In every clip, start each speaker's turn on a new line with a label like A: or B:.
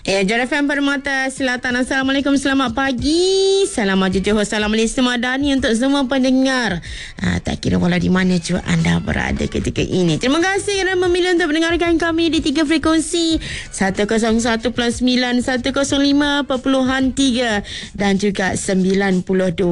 A: Jar FM Permata Selatan. Assalamualaikum, selamat pagi. Salam Maju Johor, salam Malaysia Madani untuk semua pendengar. Tak kira walau di mana juga anda berada ketika ini. Terima kasih kerana memilih untuk mendengarkan kami di 3 frekuensi 101.9, 105.3 dan juga 92.1.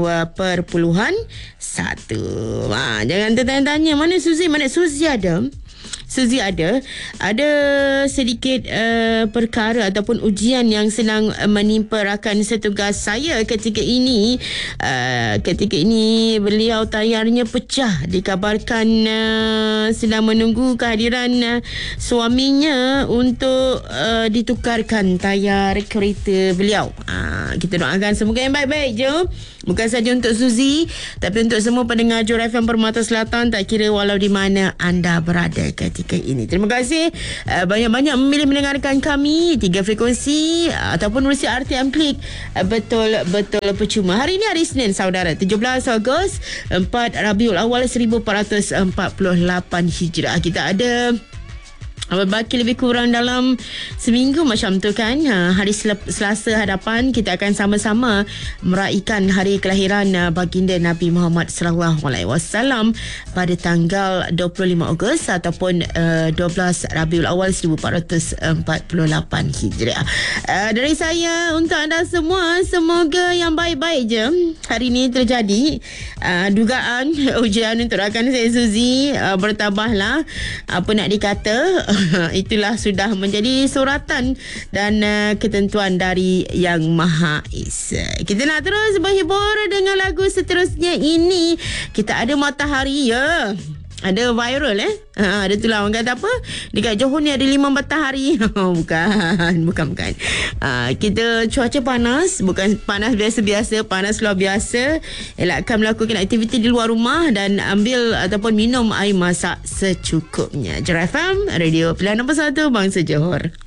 A: Jangan tertanya-tanya mana Suzy ada. Suzy ada sedikit perkara ataupun ujian yang sedang menimpa rakan setugas saya ketika ini. Ketika ini beliau tayarnya pecah, dikabarkan sedang menunggu kehadiran suaminya untuk ditukarkan tayar kereta beliau. Kita doakan semoga yang baik-baik je. Bukan saja untuk Suzy, tapi untuk semua pendengar Johor FM Permata Selatan, tak kira walau di mana anda berada ketika ini. Terima kasih banyak-banyak memilih mendengarkan kami 3 frekuensi ataupun urusi RTM Klik. Betul-betul percuma. Hari ini hari Senin, saudara, 17 Ogos 4 Rabiul Awal 1448 Hijrah. Kita ada baki lebih kurang dalam seminggu macam tu kan. Hari Selasa hadapan kita akan sama-sama meraihkan hari kelahiran baginda Nabi Muhammad SAW pada tanggal 25 Ogos ataupun 12 Rabiul Awal 1448 Hijriah. Dari saya untuk anda semua, semoga yang baik-baik je. Hari ini terjadi dugaan ujian untuk rakan saya Suzy bertambahlah. Apa nak dikata, itulah sudah menjadi suratan dan ketentuan dari Yang Maha Esa. Kita nak terus berhibur dengan lagu seterusnya ini. Kita ada matahari ya. Ada viral ada tu lah orang kata apa, dekat Johor ni ada 5 matahari. Bukan. Kita cuaca panas, bukan panas biasa-biasa, panas luar biasa. Elakkan melakukan aktiviti di luar rumah dan ambil ataupun minum air masak secukupnya. Johor FM, radio pilihan nombor 1 bangsa Johor.